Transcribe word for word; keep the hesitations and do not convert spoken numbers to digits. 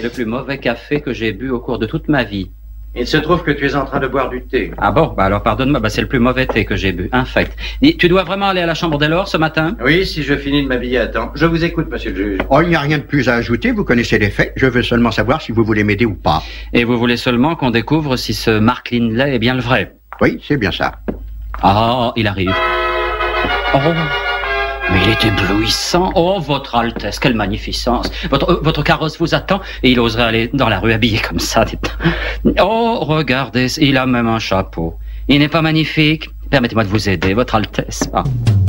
le plus mauvais café que j'ai bu au cours de toute ma vie. Il se trouve que tu es en train de boire du thé. Ah bon? Bah alors pardonne-moi, bah c'est le plus mauvais thé que j'ai bu, infect. Dis, tu dois vraiment aller à la chambre des lords ce matin? Oui, si je finis de m'habiller à temps. Je vous écoute, monsieur le juge. Oh, il n'y a rien de plus à ajouter, vous connaissez les faits. Je veux seulement savoir si vous voulez m'aider ou pas. Et vous voulez seulement qu'on découvre si ce Mark Lindley est bien le vrai? Oui, c'est bien ça. Ah, il arrive. Oh, mais il est éblouissant. Oh, votre Altesse, quelle magnificence. Votre, euh, votre carrosse vous attend et il oserait aller dans la rue habillé comme ça. Oh, regardez, il a même un chapeau. Il n'est pas magnifique? Permettez-moi de vous aider, votre Altesse. Ah.